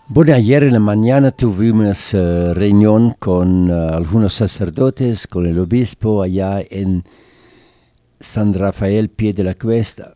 Bueno, ayer en la mañana tuvimos reunión con algunos sacerdotes, con el obispo allá en San Rafael, Pie de la Cuesta,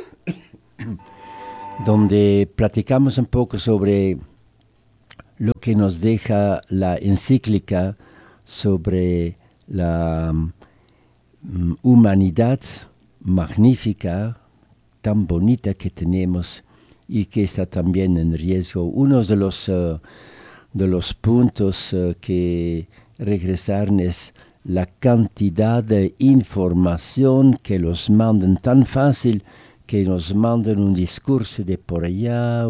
donde platicamos un poco sobre lo que nos deja la encíclica sobre la humanidad magnífica, tan bonita que tenemos y que está también en riesgo. Uno de los puntos que regresaron es la cantidad de información que los mandan tan fácil, que nos mandan un discurso de por allá,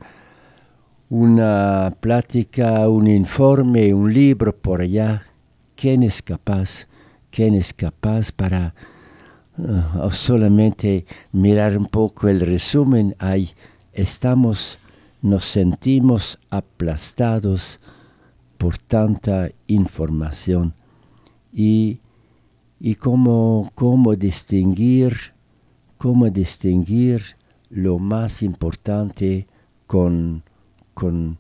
una plática, un informe, un libro por allá. ¿Quién es capaz? ¿Quién es capaz para solamente mirar un poco el resumen? Ahí nos sentimos aplastados por tanta información. Y, y cómo distinguir lo más importante con, con,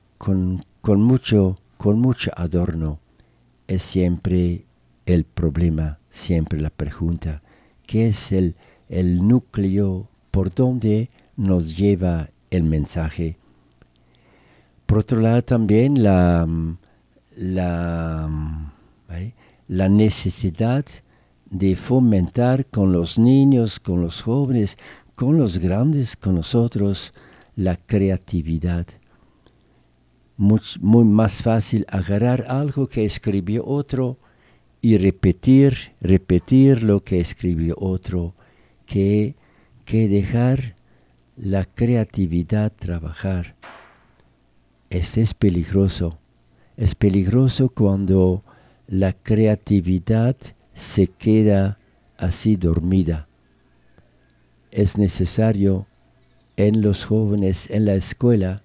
con mucho adorno. Es siempre el problema, siempre la pregunta, ¿qué es el núcleo por donde nos lleva el mensaje? Por otro lado también la necesidad de fomentar con los niños, con los jóvenes, con los grandes, con nosotros, la creatividad. Muy más fácil agarrar algo que escribió otro y repetir lo que escribió otro, que dejar la creatividad trabajar. Este es peligroso. Es peligroso cuando la creatividad se queda así dormida. Es necesario en los jóvenes, en la escuela,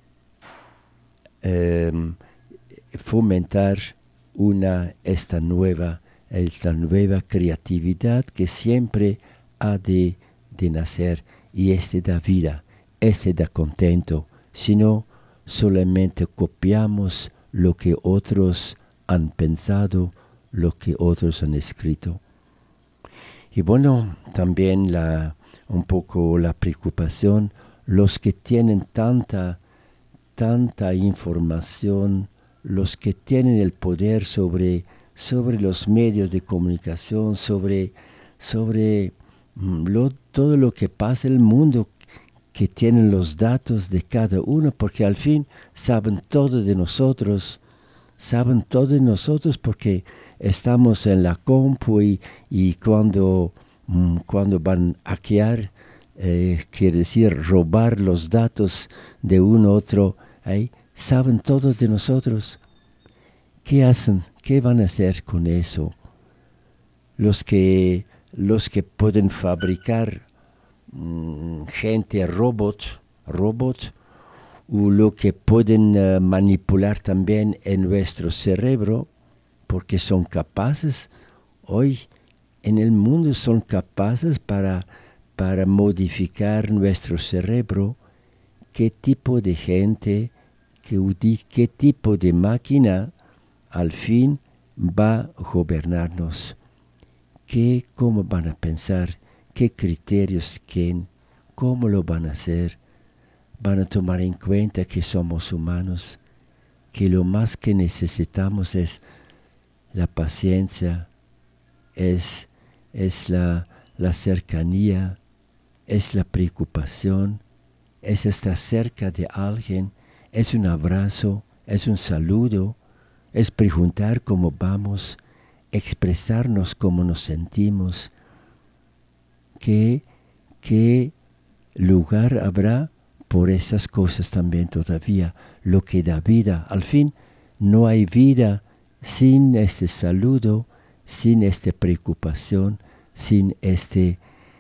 fomentar esta nueva creatividad que siempre ha de nacer, y da vida, da contento. Si no, solamente copiamos lo que otros han pensado, lo que otros han escrito. Y bueno, también un poco la preocupación, los que tienen tanta información, los que tienen el poder sobre los medios de comunicación, sobre todo lo que pasa en el mundo, que tienen los datos de cada uno, porque al fin saben todo de nosotros porque estamos en la compu, y cuando van a hackear, quiere decir robar los datos de uno otro, saben todo de nosotros. ¿Qué hacen? ¿Qué van a hacer con eso? Los que pueden fabricar gente robot, o lo que pueden manipular también en nuestro cerebro, porque son capaces, hoy en el mundo son capaces para modificar nuestro cerebro. ¿Qué tipo de gente, qué tipo de máquina al fin va a gobernarnos? ¿Cómo van a pensar? ¿Qué criterios tienen? ¿Cómo lo van a hacer? Van a tomar en cuenta que somos humanos, que lo más que necesitamos es la paciencia, es la cercanía, es la preocupación, es estar cerca de alguien, es un abrazo, es un saludo, es preguntar cómo vamos, expresarnos cómo nos sentimos. ¿Qué lugar habrá por esas cosas también todavía? Lo que da vida. Al fin, no hay vida sin este saludo, sin esta preocupación, sin este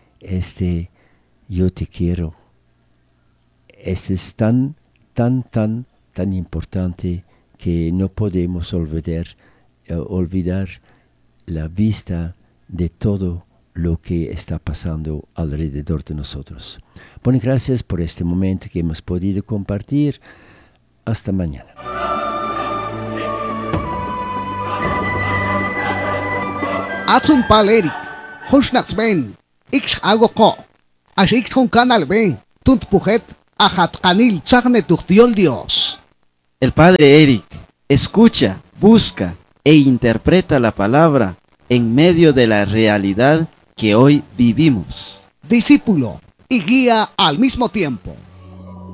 yo te quiero. Este es tan importante que no podemos olvidar la vista de todo lo que está pasando alrededor de nosotros. Bueno, gracias por este momento que hemos podido compartir. Hasta mañana. Atsun pal Eric, Hushnats ben, Ix hago ko, Ashik con canal ben, Tunt pujet, Ajat kanil tzagne tuchtiol Dios. El padre Eric escucha, busca e interpreta la palabra en medio de la realidad que hoy vivimos. Discípulo y guía al mismo tiempo.